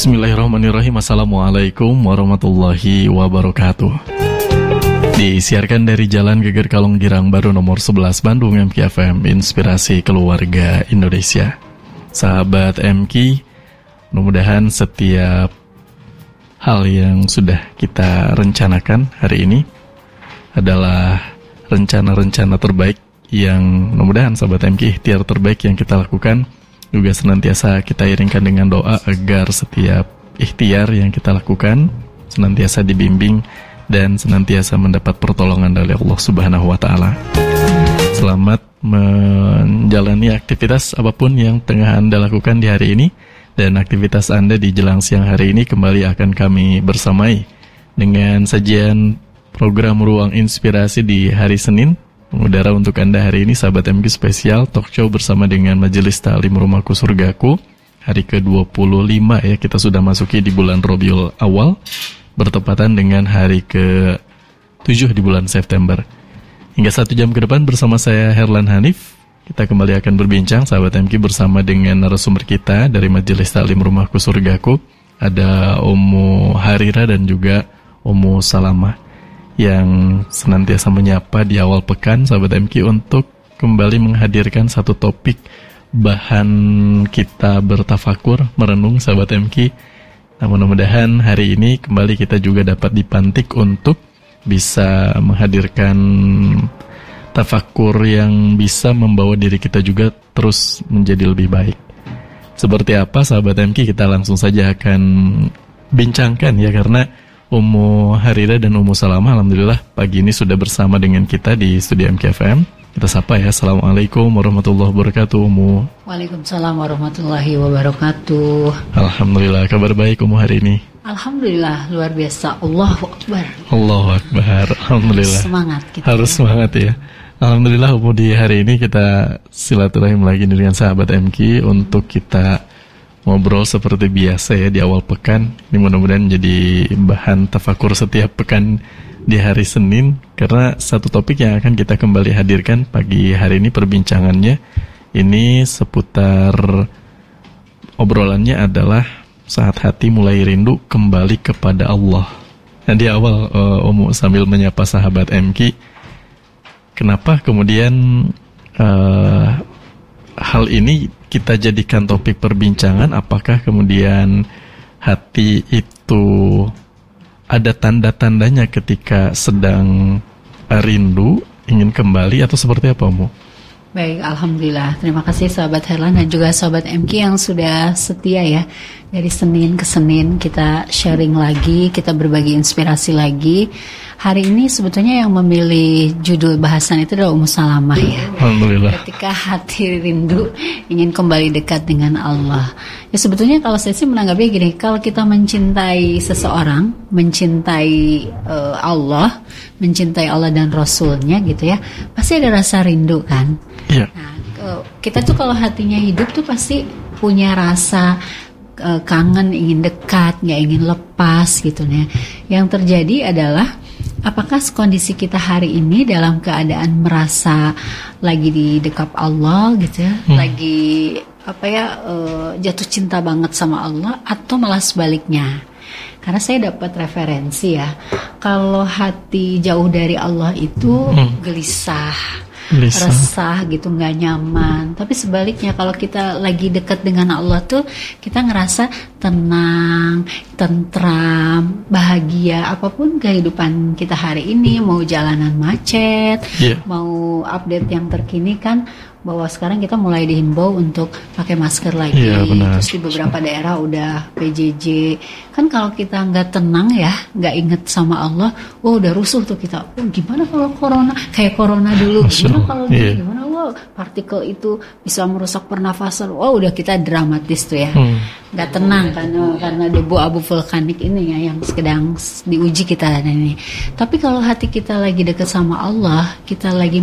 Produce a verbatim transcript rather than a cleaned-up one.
Bismillahirrahmanirrahim. Assalamualaikum warahmatullahi wabarakatuh. Disiarkan dari Jalan Geger Kalong Girang Baru nomor sebelas Bandung, M K F M, Inspirasi Keluarga Indonesia. Sahabat M K, mudah-mudahan setiap hal yang sudah kita rencanakan hari ini adalah rencana-rencana terbaik yang mudah-mudahan sahabat M K, ikhtiar terbaik yang kita lakukan juga senantiasa kita iringkan dengan doa agar setiap ikhtiar yang kita lakukan senantiasa dibimbing dan senantiasa mendapat pertolongan dari Allah Subhanahu wa taala. Selamat menjalani aktivitas apapun yang tengah Anda lakukan di hari ini, dan aktivitas Anda di jelang siang hari ini kembali akan kami bersamai dengan sajian program Ruang Inspirasi di hari Senin. Mengudara untuk Anda hari ini sahabat M K spesial talk show bersama dengan Majelis Ta'lim Rumahku Surgaku. Hari ke dua puluh lima ya, kita sudah masuki di bulan Rabiul Awal, bertepatan dengan hari ke tujuh di bulan September. Hingga satu jam ke depan bersama saya Herlan Hanif, kita kembali akan berbincang sahabat M K bersama dengan narasumber kita dari Majelis Ta'lim Rumahku Surgaku. Ada Ummu Harira dan juga Ummu Salamah yang senantiasa menyapa di awal pekan sahabat M K untuk kembali menghadirkan satu topik bahan kita bertafakur, merenung sahabat M K. Nah, mudah-mudahan hari ini kembali kita juga dapat dipantik untuk bisa menghadirkan tafakur yang bisa membawa diri kita juga terus menjadi lebih baik. Seperti apa sahabat M K, kita langsung saja akan bincangkan ya, karena Ummu Harira dan Ummu Salamah alhamdulillah pagi ini sudah bersama dengan kita di studio M K F M. Kita sapa ya. Assalamualaikum warahmatullahi wabarakatuh Ummu. Waalaikumsalam warahmatullahi wabarakatuh. Alhamdulillah, kabar baik Ummu hari ini? Alhamdulillah, luar biasa. Allahu Akbar. Allahu Akbar. Alhamdulillah. Harus semangat kita. Harus ya. semangat ya. Alhamdulillah Ummu, di hari ini kita silaturahim lagi dengan sahabat M K untuk kita ngobrol seperti biasa ya di awal pekan. Ini mudah-mudahan jadi bahan tafakur setiap pekan di hari Senin, karena satu topik yang akan kita kembali hadirkan pagi hari ini perbincangannya ini seputar, obrolannya adalah saat hati mulai rindu kembali kepada Allah. Nah, di awal uh, Ummu sambil menyapa sahabat M K, kenapa kemudian uh, hal ini kita jadikan topik perbincangan? Apakah kemudian hati itu ada tanda-tandanya ketika sedang rindu, ingin kembali, atau seperti apa, Mu? Baik, alhamdulillah. Terima kasih sahabat Herlan dan juga sahabat M K yang sudah setia ya. Dari Senin ke Senin kita sharing lagi, kita berbagi inspirasi lagi. Hari ini sebetulnya yang memilih judul bahasan itu adalah Ummu Salamah ya. Alhamdulillah. Ketika hati rindu ingin kembali dekat dengan Allah. Ya sebetulnya kalau saya sih menanggapi gini, kalau kita mencintai seseorang, mencintai uh, Allah, mencintai Allah dan Rasulnya gitu ya, pasti ada rasa rindu kan. Iya. Nah, kita tuh kalau hatinya hidup tuh pasti punya rasa uh, kangen, ingin dekat, nggak ingin lepas gitu ya. Yang terjadi adalah apakah kondisi kita hari ini dalam keadaan merasa lagi di dekat Allah gitu ya, hmm. lagi apa ya uh, jatuh cinta banget sama Allah, atau malah sebaliknya? Karena saya dapat referensi ya, kalau hati jauh dari Allah itu hmm. gelisah, Gelisah. resah gitu, nggak nyaman. Tapi sebaliknya kalau kita lagi dekat dengan Allah tuh kita ngerasa tenang, tentram, bahagia. Apapun kehidupan kita hari ini, mau jalanan macet, yeah. mau update yang terkini kan, bahwa sekarang kita mulai dihimbau untuk pakai masker lagi. Yeah, benar. Terus di beberapa daerah udah P J J. Kan kalau kita nggak tenang ya, nggak inget sama Allah, oh udah rusuh tuh kita. Oh gimana kalau corona, kayak corona dulu, gimana kalau yeah. gimana, wow partikel itu bisa merusak pernafasan. Wow udah kita dramatis tuh ya, nggak hmm. tenang karena karena debu abu vulkanik ini ya yang sedang diuji kita ini. Tapi kalau hati kita lagi dekat sama Allah, kita lagi